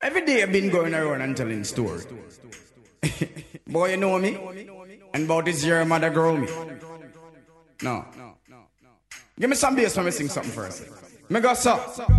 Every day I've been going around and telling story. Boy, you know me? And about this year, mother grow me. No. Give me some bass when we sing something first. Me go so.